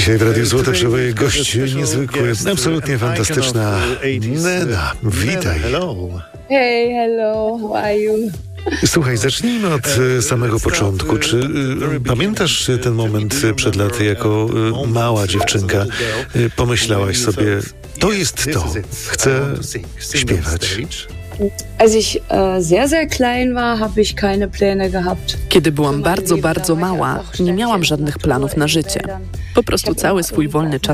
Dzisiaj w Radiu Złote Przeboje gość niezwykły, absolutnie fantastyczna Nena. Witaj. Hey, hello, how are you? Słuchaj, zacznijmy od samego początku. Czy pamiętasz ten moment przed laty, jako mała dziewczynka pomyślałaś sobie, to jest to, chcę śpiewać? Als ich sehr, sehr klein war, habe ich keine Pläne gehabt. Kiedy byłam bardzo, bardzo mała, nie miałam żadnych planów na życie. Po prostu cały swój wolny czas